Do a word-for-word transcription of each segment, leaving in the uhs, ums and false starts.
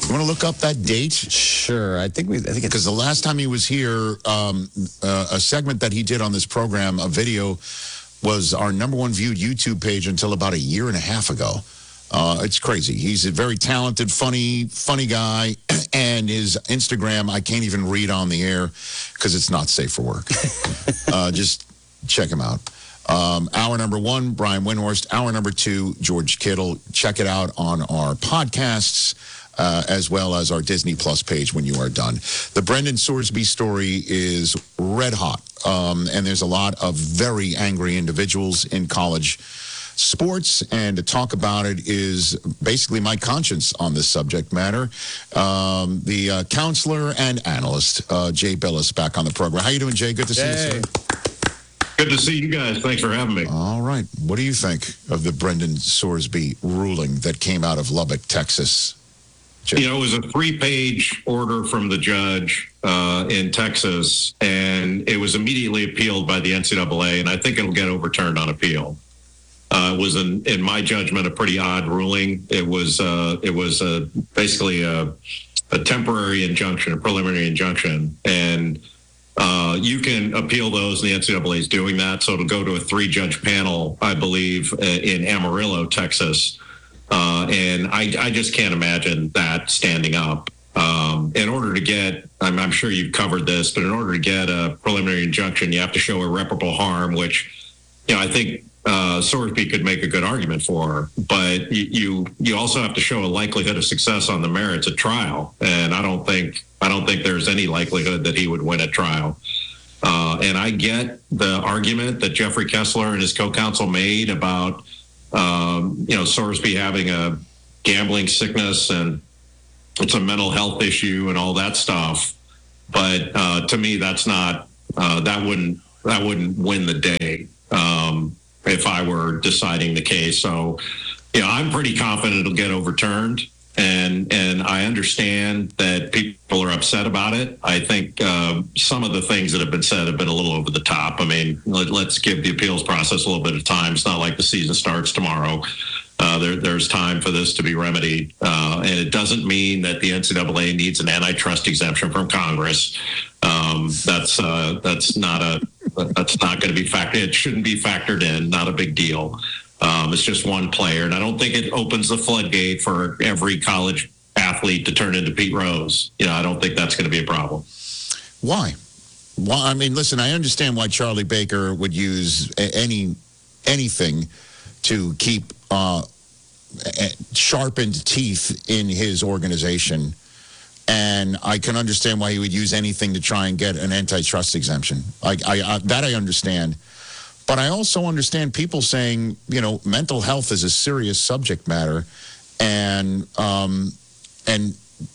You want to look up that date? Sure. I think we. I think because the last time he was here, um, uh, a segment that he did on this program, a video, was our number one viewed YouTube page until about a year and a half ago. Uh, it's crazy. He's a very talented, funny, funny guy, and his Instagram I can't even read on the air because it's not safe for work. uh, just check him out. Um, hour number one, Brian Windhorst. Hour number two, George Kittle. Check it out on our podcasts. Uh, as well as our Disney Plus page when you are done. The Brendan Sorsby story is red hot, um, and there's a lot of very angry individuals in college sports, and to talk about it is basically my conscience on this subject matter. Um, the uh, counselor and analyst, uh, Jay Billis, back on the program. How you doing, Jay? Good to see hey. you, sir. Good to see you guys. Thanks for having me. All right. What do you think of the Brendan Sorsby ruling that came out of Lubbock, Texas? You know, it was a three-page order from the judge uh, in Texas, and it was immediately appealed by the N C double A, and I think it'll get overturned on appeal. Uh, it was, an, in my judgment, a pretty odd ruling. It was uh, it was uh, basically a, a temporary injunction, a preliminary injunction, and uh, you can appeal those, and the N C double A is doing that, so it'll go to a three-judge panel, I believe, in Amarillo, Texas. Uh, and I, I just can't imagine that standing up. Um, in order to get, I'm, I'm sure you've covered this, but in order to get a preliminary injunction, you have to show irreparable harm, which, you know, I think uh, Sorsby could make a good argument for. But you, you you also have to show a likelihood of success on the merits at trial, and I don't think I don't think there's any likelihood that he would win at trial. Uh, and I get the argument that Jeffrey Kessler and his co-counsel made about. Um, you know, Sorsby having a gambling sickness and it's a mental health issue and all that stuff. But uh, to me, that's not uh, that wouldn't that wouldn't win the day um, if I were deciding the case. So, you know, I'm pretty confident it'll get overturned. And and I understand that people are upset about it. I think uh, some of the things that have been said have been a little over the top. I mean, let, let's give the appeals process a little bit of time. It's not like the season starts tomorrow. Uh, there, there's time for this to be remedied. Uh, and it doesn't mean that the N C double A needs an antitrust exemption from Congress. Um, that's uh, that's not a that's not going to be factored. It shouldn't be factored in. Not a big deal. Um, it's just one player, and I don't think it opens the floodgate for every college athlete to turn into Pete Rose. You know, I don't think that's going to be a problem. Why? Why? I mean, listen, I understand why Charlie Baker would use any anything to keep uh, sharpened teeth in his organization, and I can understand why he would use anything to try and get an antitrust exemption. I, I, I that I understand. But I also understand people saying, you know, mental health is a serious subject matter, and um, and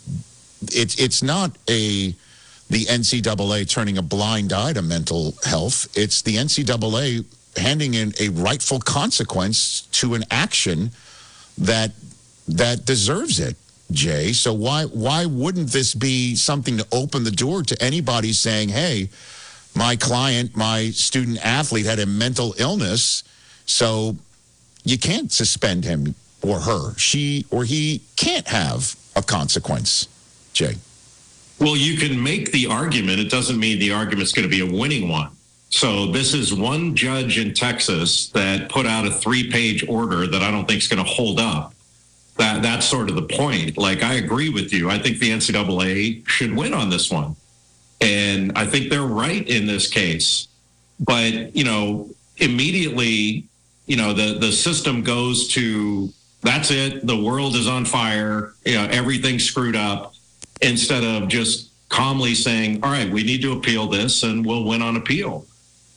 it's it's not a the N C double A turning a blind eye to mental health. It's the N C double A handing in a rightful consequence to an action that that deserves it, Jay. So why why wouldn't this be something to open the door to anybody saying, hey, my client, my student athlete had a mental illness, so you can't suspend him or her. She or he can't have a consequence, Jay. Well, you can make the argument. It doesn't mean the argument's going to be a winning one. So this is one judge in Texas that put out a three-page order that I don't think is going to hold up. That That's sort of the point. Like, I agree with you. I think the N C double A should win on this one. And I think they're right in this case. But, you know, immediately, you know, the, the system goes to, that's it, the world is on fire, you know, everything's screwed up, instead of just calmly saying, all right, we need to appeal this and we'll win on appeal.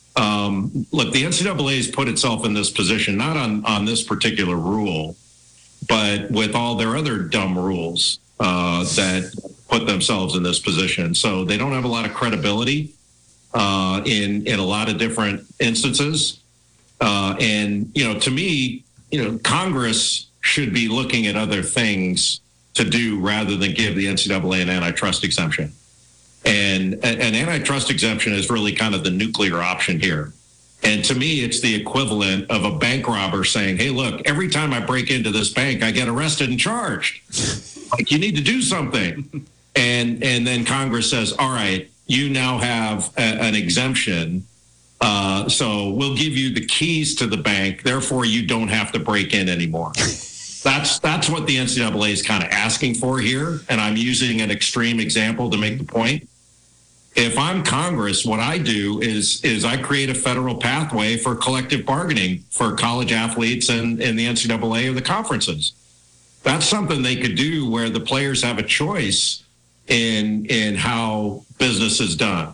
Um, look, the N C double A has put itself in this position, not on, on this particular rule, but with all their other dumb rules uh, that put themselves in this position. So they don't have a lot of credibility uh, in in a lot of different instances. Uh, and, you know, to me, you know, Congress should be looking at other things to do rather than give the N C double A an antitrust exemption. And an antitrust exemption is really kind of the nuclear option here. And to me, it's the equivalent of a bank robber saying, hey, look, every time I break into this bank, I get arrested and charged. Like, you need to do something. And and then Congress says, all right, you now have a, an exemption. Uh, so we'll give you the keys to the bank. Therefore, you don't have to break in anymore. That's that's what the N C double A is kind of asking for here. And I'm using an extreme example to make the point. If I'm Congress, what I do is is I create a federal pathway for collective bargaining for college athletes and, and the N C double A or the conferences. That's something they could do where the players have a choice in in how business is done.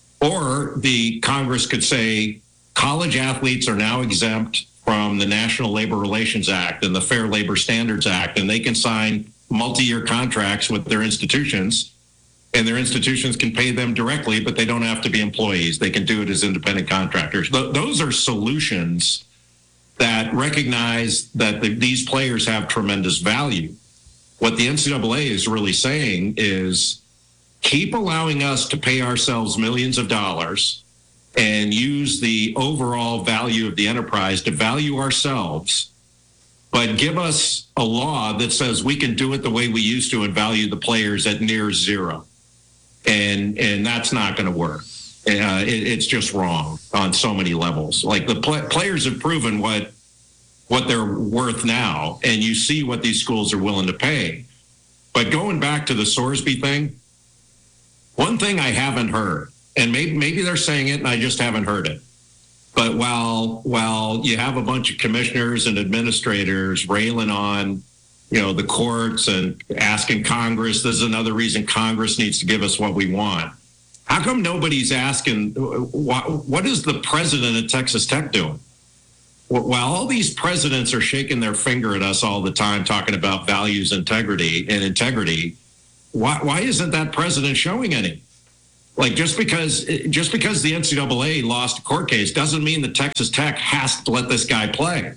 Or the Congress could say college athletes are now exempt from the National Labor Relations Act and the Fair Labor Standards Act, and they can sign multi-year contracts with their institutions, and their institutions can pay them directly, but they don't have to be employees. They can do it as independent contractors. Th- those are solutions that recognize that the, these players have tremendous value. What the N C double A is really saying is keep allowing us to pay ourselves millions of dollars and use the overall value of the enterprise to value ourselves, but give us a law that says we can do it the way we used to and value the players at near zero. And and that's not going to work. Uh, it, it's just wrong on so many levels. Like the pl- players have proven what what they're worth now, and you see what these schools are willing to pay. But going back to the Sorsby thing, one thing I haven't heard, and maybe maybe they're saying it and I just haven't heard it, but while while you have a bunch of commissioners and administrators railing on, you know, the courts and asking Congress, this is another reason Congress needs to give us what we want. How come nobody's asking, what, what is the president of Texas Tech doing? While all these presidents are shaking their finger at us all the time, talking about values, integrity, and integrity, why, why isn't that president showing any? Like, just because just because the N C double A lost a court case doesn't mean that Texas Tech has to let this guy play.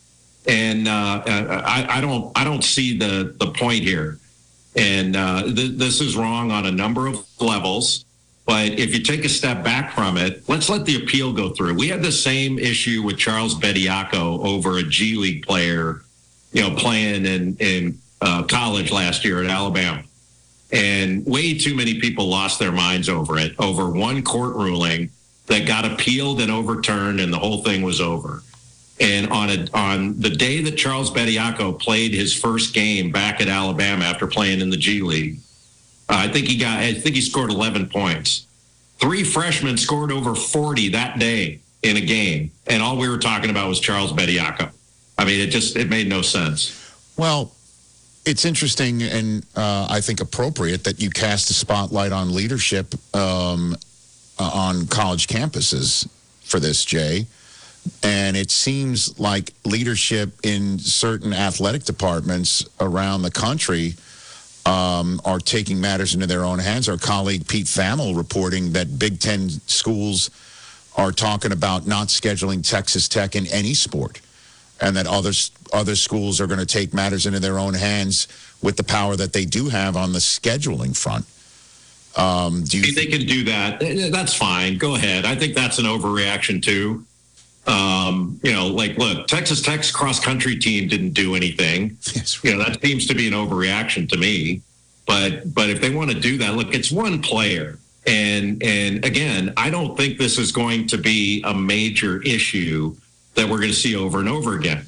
And uh, I, I don't I don't see the the point here. And uh, th- this is wrong on a number of levels. But if you take a step back from it, let's let the appeal go through. We had the same issue with Charles Bediako over a G League player, you know, playing in in uh, college last year at Alabama. And way too many people lost their minds over it, over one court ruling that got appealed and overturned, and the whole thing was over. And on a, on the day that Charles Bediako played his first game back at Alabama after playing in the G League, uh, I think he got, I think he scored eleven points. Three freshmen scored over forty that day in a game, and all we were talking about was Charles Bediako. I mean, it just it made no sense. Well, it's interesting and uh, I think appropriate that you cast a spotlight on leadership um, uh, on college campuses for this, Jay. And it seems like leadership in certain athletic departments around the country um, are taking matters into their own hands. Our colleague Pete Thamel reporting that Big Ten schools are talking about not scheduling Texas Tech in any sport, and that other other schools are going to take matters into their own hands with the power that they do have on the scheduling front. Um, do you think they can do that? That's fine. Go ahead. I think that's an overreaction too. Um, you know, like, look, Texas Tech's cross-country team didn't do anything. Yes. You know, that seems to be an overreaction to me. But but if they want to do that, look, it's one player. And and again, I don't think this is going to be a major issue that we're going to see over and over again.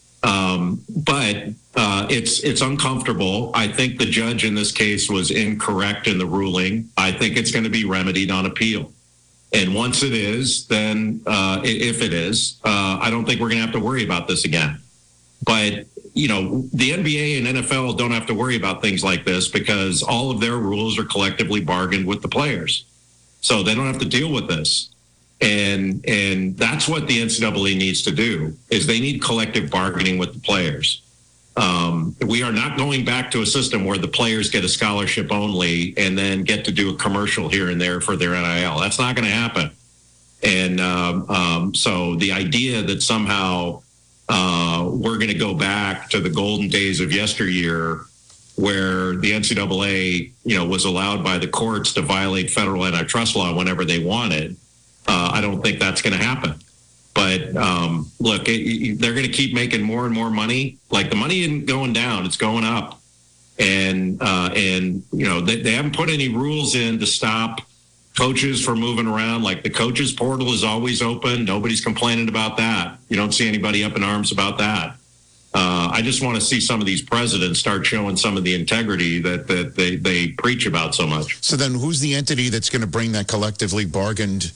Um, but uh, it's it's uncomfortable. I think the judge in this case was incorrect in the ruling. I think it's going to be remedied on appeal. And once it is, then uh, if it is, uh, I don't think we're going to have to worry about this again. But, you know, the N B A and N F L don't have to worry about things like this because all of their rules are collectively bargained with the players. So they don't have to deal with this. And and that's what the N C double A needs to do, is they need collective bargaining with the players. Um, we are not going back to a system where the players get a scholarship only and then get to do a commercial here and there for their N I L. That's not going to happen. And um, um, so the idea that somehow uh, we're going to go back to the golden days of yesteryear where the N C double A, you know, was allowed by the courts to violate federal antitrust law whenever they wanted, uh, I don't think that's going to happen. But um, look, it, it, they're going to keep making more and more money. Like, the money isn't going down; it's going up. And and uh, and you know they, they haven't put any rules in to stop coaches from moving around. Like the coaches portal is always open. Nobody's complaining about that. You don't see anybody up in arms about that. Uh, I just want to see some of these presidents start showing some of the integrity that, that they, they preach about so much. So then who's the entity that's going to bring that collectively bargained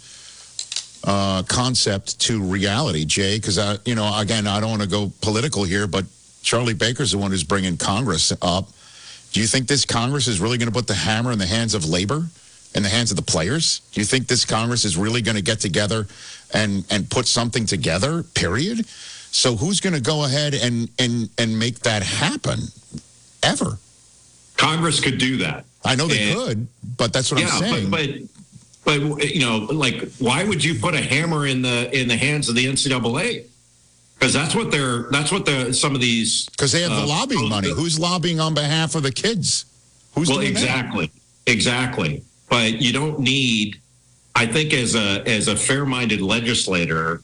uh, concept to reality, Jay? Because, I, you know, again, I don't want to go political here, but Charlie Baker's the one who's bringing Congress up. Do you think this Congress is really going to put the hammer in the hands of labor, in the hands of the players? Do you think this Congress is really going to get together and, and put something together, period? So who's going to go ahead and, and, and make that happen ever? Congress could do that. I know they and, could, but that's what yeah, I'm saying. But, but, but, you know, like, why would you put a hammer in the in the hands of the N C double A? Because that's what they're, that's what the some of these. Because they have the uh, lobbying money. Who's lobbying on behalf of the kids? Who's well, doing exactly, that? exactly. But you don't need. I think as a as a fair-minded legislator.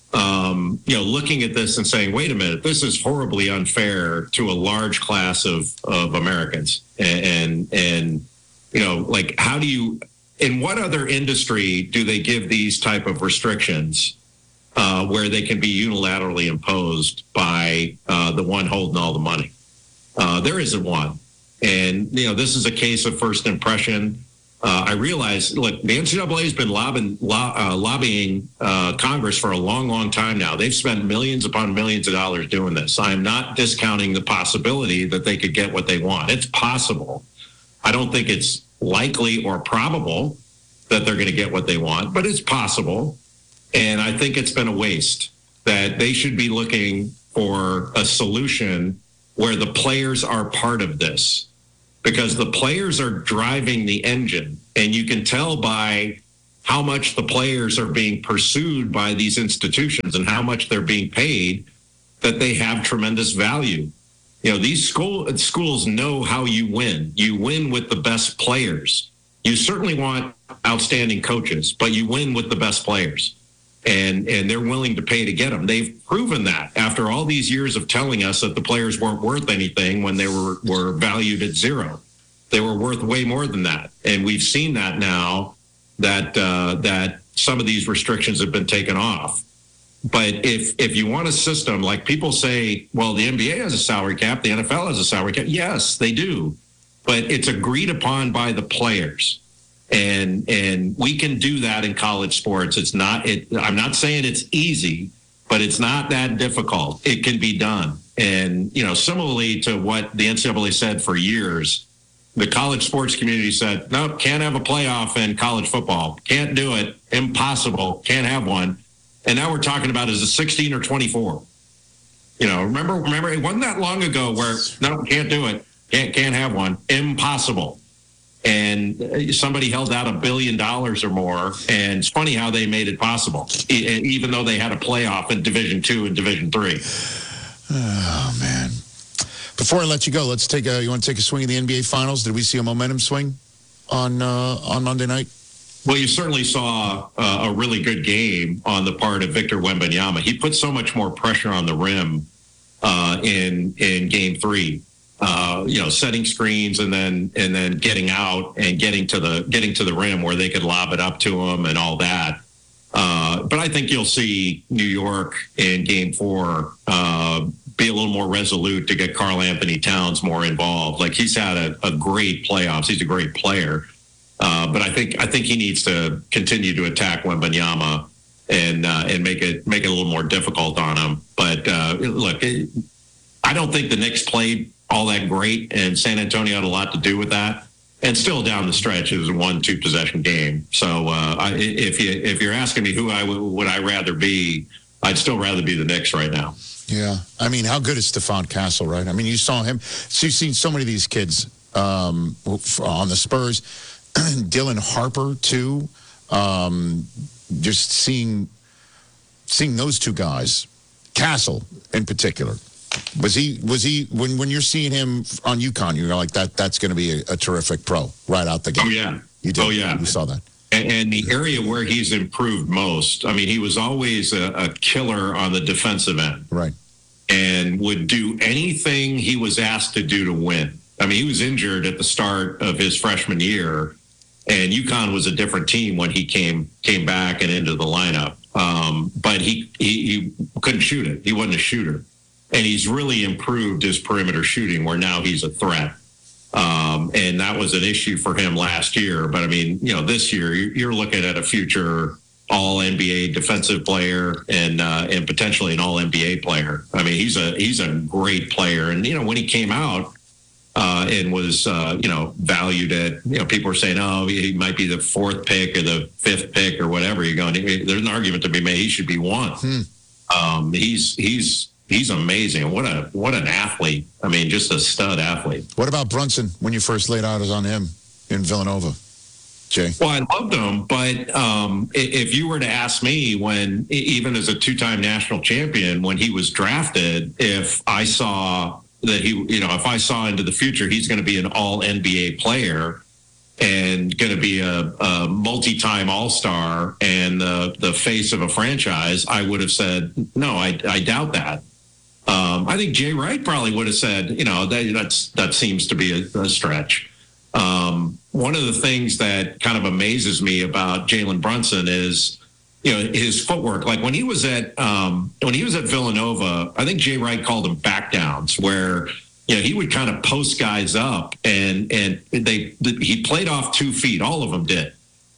Um, you know, looking at this and saying, wait a minute, this is horribly unfair to a large class of, of Americans. And, and, and, you know, like, how do you, in what other industry do they give these type of restrictions uh, where they can be unilaterally imposed by uh, the one holding all the money? Uh, there isn't one. And, you know, this is a case of first impression. Uh, I realize, look, the N C double A has been lobbying, lo- uh, lobbying uh, Congress for a long, long time now. They've spent millions upon millions of dollars doing this. I'm not discounting the possibility that they could get what they want. It's possible. I don't think it's likely or probable that they're going to get what they want, but it's possible. And I think it's been a waste, that they should be looking for a solution where the players are part of this. Because the players are driving the engine, and you can tell by how much the players are being pursued by these institutions and how much they're being paid that they have tremendous value. You know, these school schools know how you win. You win with the best players. You certainly want outstanding coaches, but you win with the best players. And and they're willing to pay to get them. They've proven that after all these years of telling us that the players weren't worth anything when they were, were valued at zero. They were worth way more than that. And we've seen that now that uh, that some of these restrictions have been taken off. But if if you want a system, like people say, well, the N B A has a salary cap, the N F L has a salary cap. Yes, they do. But it's agreed upon by the players. And and we can do that in college sports. It's not. It, I'm not saying it's easy, but it's not that difficult. It can be done. And you know, similarly to what the N C double A said for years, the college sports community said, "Nope, can't have a playoff in college football. Can't do it. Impossible. Can't have one." And now we're talking about is it sixteen or twenty-four? You know, remember, remember, it wasn't that long ago where no, can't do it. Can't can't have one. Impossible. And somebody held out a billion dollars or more. And it's funny how they made it possible, even though they had a playoff in Division Two and Division Three. Oh, man. Before I let you go, let's take a, you want to take a swing at the N B A Finals? Did we see a momentum swing on uh, on Monday night? Well, you certainly saw uh, a really good game on the part of Victor Wembanyama. He put so much more pressure on the rim uh, in in Game Three. Uh, you know, setting screens and then and then getting out and getting to the getting to the rim where they could lob it up to him and all that. Uh, but I think you'll see New York in Game Four uh, be a little more resolute to get Karl Anthony Towns more involved. Like he's had a, a great playoffs. He's a great player, uh, but I think I think he needs to continue to attack Wembanyama and uh, and make it make it a little more difficult on him. But uh, look, it, I don't think the Knicks played all that great, and San Antonio had a lot to do with that. And still down the stretch, it was a one, two possession game. So uh, I, if you if you're asking me who I w- would I rather be, I'd still rather be the Knicks right now. Yeah, I mean, how good is Stephon Castle, right? I mean, you saw him. So you've seen so many of these kids um, on the Spurs. Dylan Harper too. Um, just seeing seeing those two guys, Castle in particular. Was he, was he, when, when you're seeing him on UConn, you're like, that, that's going to be a, a terrific pro right out the gate. Oh, yeah. You did. Oh, yeah. You saw that. And, and the area where he's improved most, I mean, he was always a, a killer on the defensive end. Right. And would do anything he was asked to do to win. I mean, he was injured at the start of his freshman year, and UConn was a different team when he came came back and into the lineup. Um, but he, he he couldn't shoot it. He wasn't a shooter, and he's really improved his perimeter shooting, where now he's a threat. Um, and that was an issue for him last year. But I mean, you know, this year you're looking at a future all N B A defensive player and uh, and potentially an all N B A player. I mean, he's a he's a great player. And you know, when he came out uh, and was uh, you know valued at, you know, people were saying, oh, he might be the fourth pick or the fifth pick or whatever. You're going, there's an argument to be made. He should be one. Hmm. Um, he's he's. He's amazing. What a what an athlete. I mean, just a stud athlete. What about Brunson when you first laid eyes on him in Villanova, Jay? Well, I loved him, but um, if you were to ask me, when, even as a two-time national champion, when he was drafted, if I saw that he, you know, if I saw into the future, he's going to be an all N B A player and going to be a, a multi-time All-Star and the, the face of a franchise, I would have said, no, I, I doubt that. Um, I think Jay Wright probably would have said, you know, that that's, that seems to be a, a stretch. Um, one of the things that kind of amazes me about Jalen Brunson is, you know, his footwork. Like when he was at um, when he was at Villanova, I think Jay Wright called them back downs, where, you know, he would kind of post guys up, and and they he played off two feet. All of them did,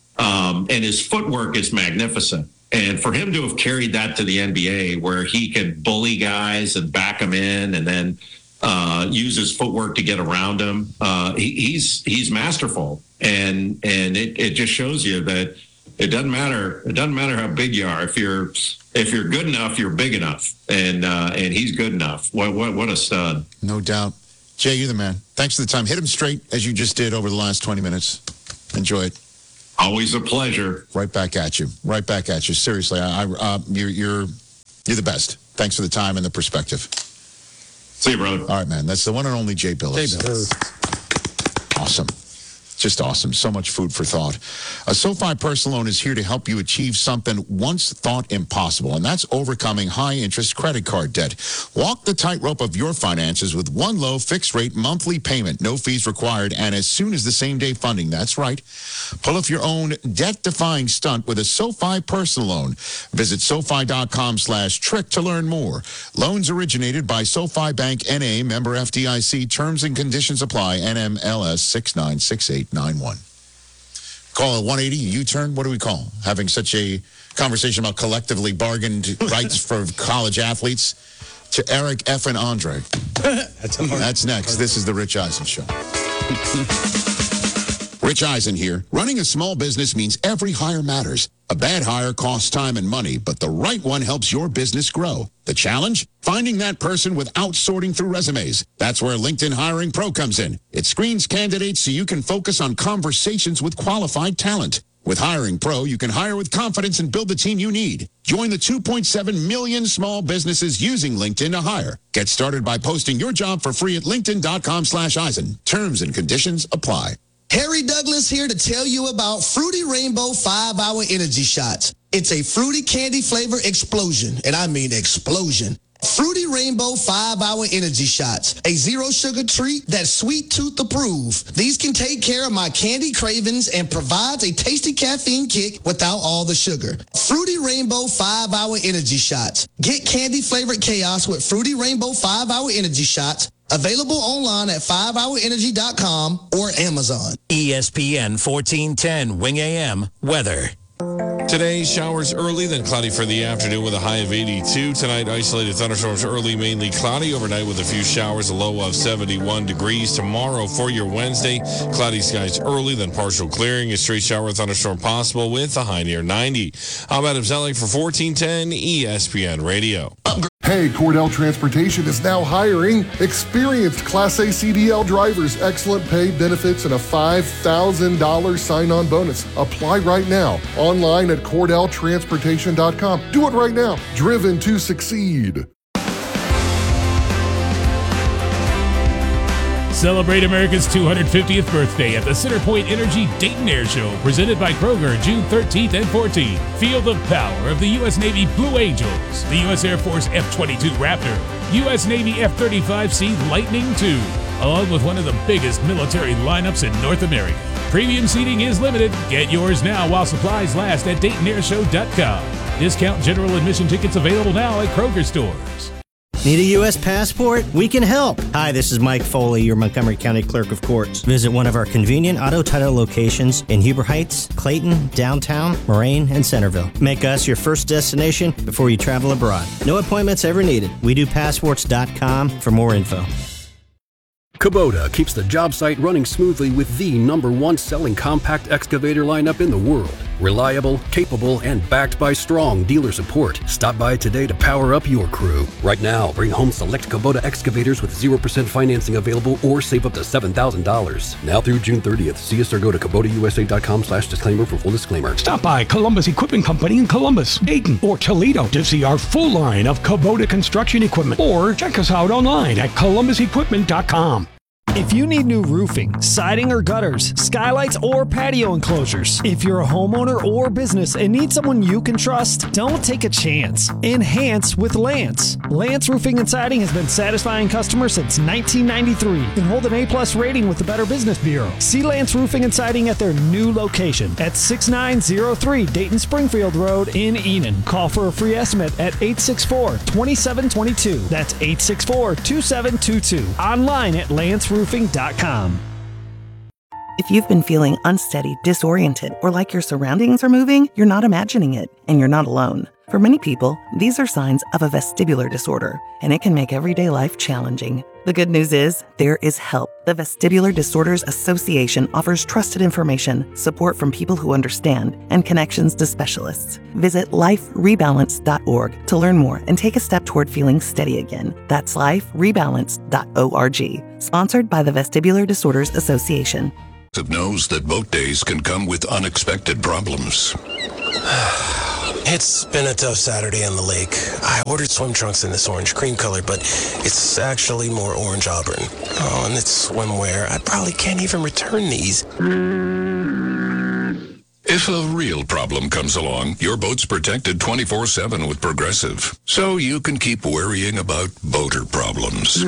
um, and his footwork is magnificent. And for him to have carried that to the N B A, where he can bully guys and back them in, and then uh, use his footwork to get around them, uh, he, he's he's masterful. And and it, it just shows you that it doesn't matter. It doesn't matter how big you are. If you're if you're good enough, you're big enough. And uh, and he's good enough. What what what a stud! No doubt. Jay, you're the man. Thanks for the time. Hit him straight as you just did over the last twenty minutes. Enjoy it. Always a pleasure. Right back at you. Right back at you. Seriously, I, I, uh, you're you're you're the best. Thanks for the time and the perspective. See you, brother. All right, man. That's the one and only Jay Billis. Jay Billis. Awesome. Just awesome. So much food for thought. A SoFi Personal Loan is here to help you achieve something once thought impossible, and that's overcoming high-interest credit card debt. Walk the tightrope of your finances with one low fixed-rate monthly payment, no fees required, and as soon as the same-day funding. That's right. Pull off your own debt-defying stunt with a SoFi Personal Loan. Visit SoFi.com slash trick to learn more. Loans originated by SoFi Bank N A, member F D I C. Terms and conditions apply. N M L S six nine six eight nine one. Call a one eighty U-turn. What do we call? Having such a conversation about collectively bargained rights for college athletes. To Eric F. and Andre. That's, That's next. This is the Rich Eisen Show. Rich Eisen here. Running a small business means every hire matters. A bad hire costs time and money, but the right one helps your business grow. The challenge? Finding that person without sorting through resumes. That's where LinkedIn Hiring Pro comes in. It screens candidates so you can focus on conversations with qualified talent. With Hiring Pro, you can hire with confidence and build the team you need. Join the two point seven million small businesses using LinkedIn to hire. Get started by posting your job for free at linkedin.com slash Eisen. Terms and conditions apply. Harry Douglas here to tell you about Fruity Rainbow five hour Energy Shots. It's a fruity candy flavor explosion, and I mean explosion. Fruity Rainbow five hour Energy Shots, a zero-sugar treat that's sweet tooth approved. These can take care of my candy cravings and provides a tasty caffeine kick without all the sugar. Fruity Rainbow five hour Energy Shots. Get candy-flavored chaos with Fruity Rainbow five hour Energy Shots. Available online at five hour energy dot com or Amazon. E S P N fourteen ten Wing A M weather. Today, showers early, then cloudy for the afternoon with a high of eighty-two. Tonight, isolated thunderstorms early, mainly cloudy. Overnight with a few showers, a low of seventy-one degrees. Tomorrow for your Wednesday, cloudy skies early, then partial clearing. A straight shower thunderstorm possible with a high near ninety. I'm Adam Zellick for fourteen ten E S P N Radio. Hey, Cordell Transportation is now hiring experienced Class A C D L drivers, excellent pay, benefits, and a five thousand dollars sign-on bonus. Apply right now online at cordell transportation dot com. Do it right now. Driven to succeed. Celebrate America's two hundred fiftieth birthday at the Centerpoint Energy Dayton Air Show, presented by Kroger, June thirteenth and fourteenth. Feel the power of the U S Navy Blue Angels, the U S Air Force F twenty-two Raptor, U S Navy F thirty-five C Lightning two, along with one of the biggest military lineups in North America. Premium seating is limited. Get yours now while supplies last at Dayton Air Show dot com. Discount general admission tickets available now at Kroger stores. Need a U S passport? We can help. Hi, this is Mike Foley, your Montgomery County Clerk of Courts. Visit one of our convenient auto title locations in Heber Heights, Clayton, downtown, Moraine, and Centerville. Make us your first destination before you travel abroad. No appointments ever needed. we do passports dot com for more info. Kubota keeps the job site running smoothly with the number one selling compact excavator lineup in the world. Reliable, capable, and backed by strong dealer support. Stop by today to power up your crew. Right now, bring home select Kubota excavators with zero percent financing available or save up to seven thousand dollars. Now through June thirtieth. See us or go to Kubota U S A dot com slash disclaimer for full disclaimer. Stop by Columbus Equipment Company in Columbus, Dayton, or Toledo to see our full line of Kubota construction equipment. Or check us out online at columbus equipment dot com. If you need new roofing, siding or gutters, skylights or patio enclosures, if you're a homeowner or business and need someone you can trust, don't take a chance. Enhance with Lance. Lance Roofing and Siding has been satisfying customers since nineteen ninety-three and hold an A-plus rating with the Better Business Bureau. See Lance Roofing and Siding at their new location at sixty-nine oh three Dayton Springfield Road in Enon. Call for a free estimate at eight six four, two seven two two. That's eight six four, two seven two two. Online at lance roofing dot com. If you've been feeling unsteady, disoriented, or like your surroundings are moving, you're not imagining it, and you're not alone. For many people, these are signs of a vestibular disorder, and it can make everyday life challenging. The good news is, there is help. The Vestibular Disorders Association offers trusted information, support from people who understand, and connections to specialists. Visit life rebalance dot org to learn more and take a step toward feeling steady again. That's life rebalance dot org. Sponsored by the Vestibular Disorders Association. Knows that boat days can come with unexpected problems. It's been a tough Saturday on the lake. I ordered swim trunks in this orange cream color, but it's actually more orange auburn. Oh, and it's swimwear. I probably can't even return these. If a real problem comes along, your boat's protected twenty-four seven with Progressive, so you can keep worrying about boater problems.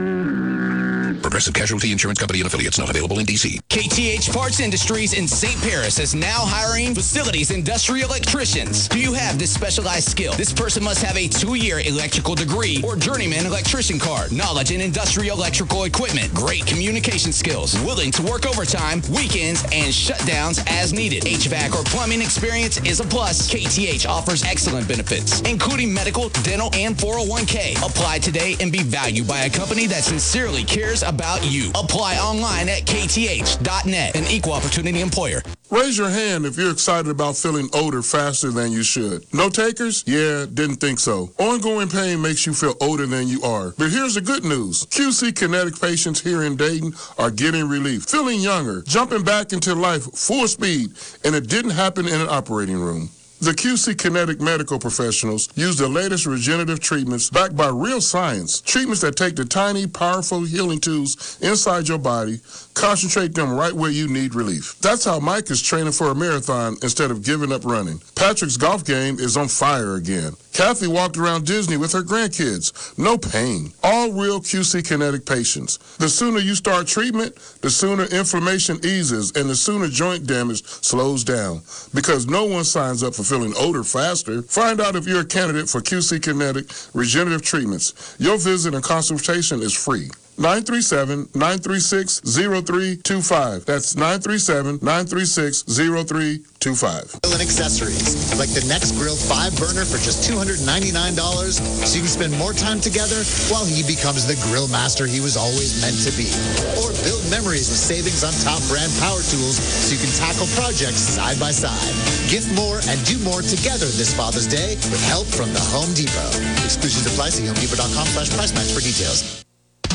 Progressive Casualty Insurance Company and affiliates, not available in D C. K T H Parts Industries in Saint Paris is now hiring facilities industrial electricians. Do you have this specialized skill? This person must have a two-year electrical degree or journeyman electrician card, knowledge in industrial electrical equipment, great communication skills, willing to work overtime, weekends, and shutdowns as needed. H V A C or plumbing experience is a plus. K T H offers excellent benefits, including medical, dental, and four oh one k. Apply today and be valued by a company that sincerely cares about you. Apply online at K T H dot net, an equal opportunity employer. Raise your hand if you're excited about feeling older faster than you should. No takers? Yeah, didn't think so. Ongoing pain makes you feel older than you are. But here's the good news. Q C Kinetic patients here in Dayton are getting relief, feeling younger, jumping back into life full speed, and it didn't happen in an operating room. The Q C Kinetic medical professionals use the latest regenerative treatments backed by real science. Treatments that take the tiny, powerful healing tools inside your body, concentrate them right where you need relief. That's how Mike is training for a marathon instead of giving up running. Patrick's golf game is on fire again. Kathy walked around Disney with her grandkids. No pain. All real Q C Kinetic patients. The sooner you start treatment, the sooner inflammation eases and the sooner joint damage slows down. Because no one signs up for feeling older faster. Find out if you're a candidate for Q C Kinetic regenerative treatments. Your visit and consultation is free. nine three seven, nine three six, zero three two five. That's nine three seven, nine three six, zero three two five. And accessories, like the Next Grill five burner for just two hundred ninety-nine dollars, so you can spend more time together while he becomes the grill master he was always meant to be. Or build memories with savings on top brand power tools so you can tackle projects side by side. Gift more and do more together this Father's Day with help from the Home Depot. Exclusions apply. See home depot dot com slash price match for details.